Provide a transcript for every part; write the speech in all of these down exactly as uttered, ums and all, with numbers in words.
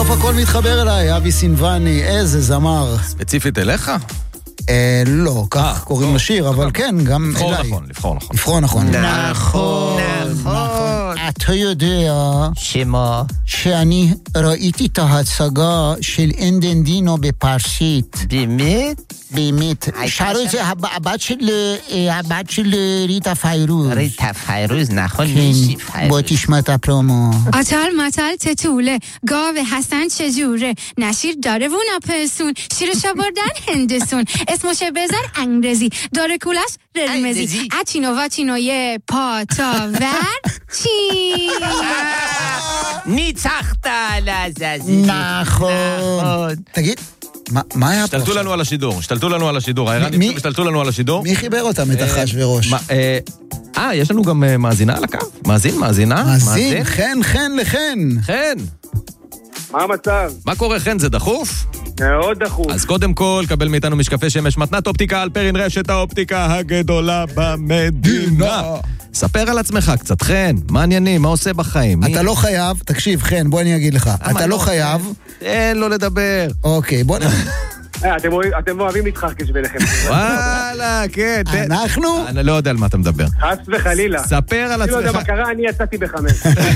בסוף הכל מתחבר אליי, אבי סינבני, איזה זמר. ספציפית אליך? אה, לא, כך קוראים לשיר, אבל כן, גם אליי. לבחור נכון, לבחור נכון. לבחור נכון. נכון, נכון. אתה יודע שמה? שאני ראיתי את ההצגה של אנדנדינו בפרסית. באמת? באמת. שרו את זה הבת של הבת של ריטה פיירוז. ריטה פיירוז, נכון, میشی با تیشمت اپرامو آتال ماتال چطوله گاو حسن چجوره نشیر داره و نپرسون شیرشا بردن هندسون اسمش بذار انگرزی داره کولش رلمزی اچینو و چینو یه پاتا ور چی ניצחת על הזזי. נכון. תגיד, מה היה פה? השתלטו לנו על השידור, השתלטו לנו על השידור. מי? השתלטו לנו על השידור. מי חיבר אותם את אחש וראש? אה, יש לנו גם מאזינה על הקו? מאזין, מאזינה? מאזין, חן, חן לחן. חן. מה המצב? מה קורה, חן? זה דחוף? מאוד דחוף. אז קודם כל, קבל מאיתנו משקפי שמש, מתנת אופטיקה על פרין רשת האופטיקה הגדולה במדינה. ספר על עצמך קצת, חן, מה עניינים, מה עושה בחיים? אתה לא חייב, תקשיב, חן, בוא אני אגיד לך, אתה לא חייב. אין לו לדבר. אוקיי, בוא נגיד. אתם אוהבים להתחרקש ביניכם. וואלה, כן. אנחנו? אני לא יודע על מה אתה מדבר. חס וחלילה. ספר על אני לא יודע עצמך. מה קרה, אני יצאתי בחמש.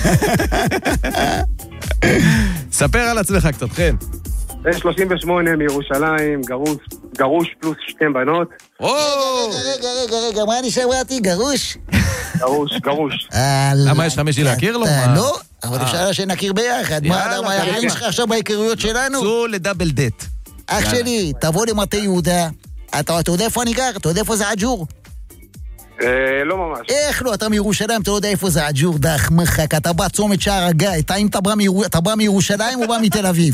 ספר על עצמך קצת, חן. בן שלושים ושמונה מירושלים, גרוש, גרוש פלוס שתי בנות. רגע, רגע, רגע, רגע, מה אני שמעתי? גרוש? גרוש, גרוש. למה יש לך מישהי להכיר לו? לא, אבל אפשר שנכיר ביחד. מה היה שלך עכשיו בהיכרויות שלנו? צאו לדאבל דט. אח שלי, תבוא למטה יהודה. אתה יודע איפה אני גר? אתה יודע איפה זה עג'ור? לא ממש. איך לא? אתה מירושלים, אתה לא יודע איפה זה עג'ור, דח מחק, אתה בא צומת שער הגיא, אתה בא מירושלים או בא מתל אביב?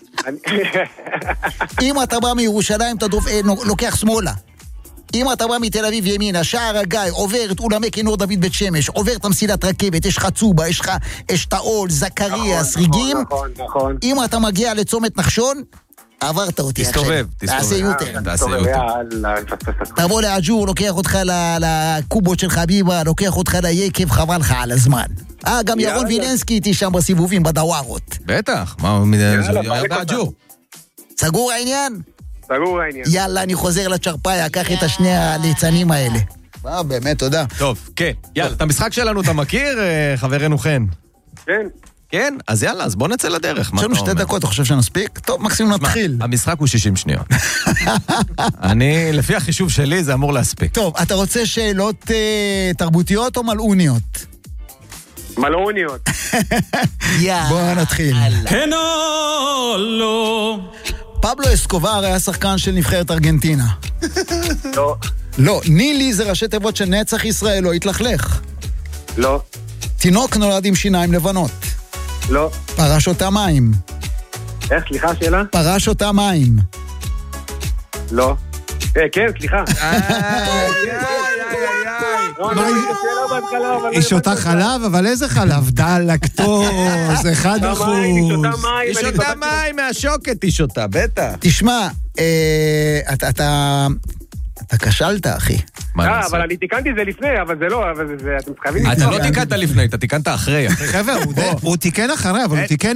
אם אתה בא מירושלים, אתה לוקח שמאלה. אם אתה בא מתל אביב ימינה, שער הגיא, עובר את אולמי כינור דוד בית שמש, עובר את המסילת רכבת, יש לך צובה, יש לך אשתאול, זכריה, סריגים. נכון, נכון. אם אתה מגיע לצומת נחשון, עברת אותי. תסתובב, תסתובב. תעשה יותר. תעשה יותר. תבוא לעג'ור, לוקח אותך לקובות של חביבה, לוקח אותך ליקב, חבל לך על הזמן. אה, גם ירון וילנסקי איתי שם בסיבובים, בדווארות. בטח, מה, היה בעג'ור. סגור העניין? סגור העניין. יאללה, אני חוזר לצ'רפאיה, קח את השני הליצנים האלה. אה, באמת, תודה. טוב, כן. יאללה, את המשחק שלנו אתה מכיר, חברנו חן? כן. כן? אז יאללה, אז בוא נצא לדרך. יש לנו שתי דקות, אתה חושב שנספיק? טוב, מקסימום נתחיל. המשחק הוא שישים שניות. אני, לפי החישוב שלי, זה אמור להספיק. טוב, אתה רוצה שאלות תרבותיות או מלאוניות? מלאוניות. בוא נתחיל. כן או לא. פבלו אסקובר היה שחקן של נבחרת ארגנטינה. לא. לא, נילי זה ראשי תיבות של נצח ישראל, לא התלכלך. לא. תינוק נולד עם שיניים לבנות. לא. פרש אותה מים. איך, סליחה, שאלה? פרש אותה מים. לא. אה, כן, סליחה. היא שותה חלב, אבל איזה חלב? דל, לקטוז, אחד אחוז. היא שותה מים מהשוקת, היא שותה, בטח. תשמע, אתה... אתה כשלת, אחי. אה, אבל אני תיקנתי זה לפני, אבל זה לא, אבל זה, אתם חייבים... אתה לא תיקנת לפני, אתה תיקנת אחרי. חבר'ה, הוא תיקן אחרי, אבל הוא תיקן